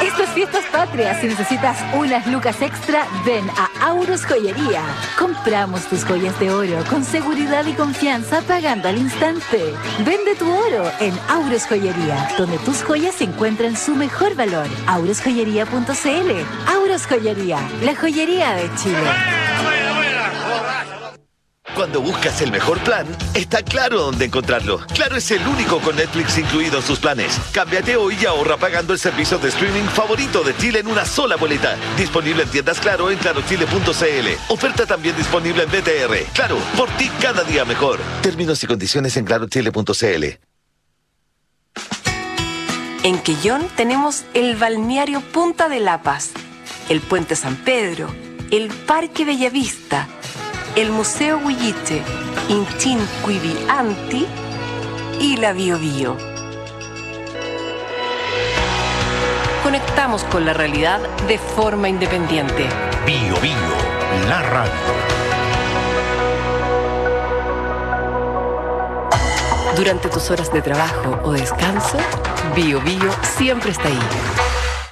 Estas fiestas patrias, si necesitas unas lucas extra, ven a Aurus Joyería. Compramos tus joyas de oro con seguridad y confianza pagando al instante. Vende tu oro en Aurus Joyería, donde tus joyas encuentran su mejor valor. aurosjoyería.cl. Aurus Joyería, la joyería de Chile. Cuando buscas el mejor plan, está Claro dónde encontrarlo. Claro es el único con Netflix incluido en sus planes. Cámbiate hoy y ahorra pagando el servicio de streaming favorito de Chile en una sola boleta. Disponible en tiendas Claro en clarochile.cl. Oferta también disponible en BTR. Claro, por ti cada día mejor. Términos y condiciones en clarochile.cl. En Quellón tenemos el balneario Punta de Lapas, el Puente San Pedro, el Parque Bellavista, el Museo Huilliche, Inchín Cuivi Anti y la Bio Bio. Conectamos con la realidad de forma independiente. Bio Bio, la radio. Durante tus horas de trabajo o descanso, Bio Bio siempre está ahí.